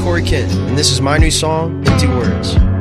Corey Kent, and this is my new song, Empty Words.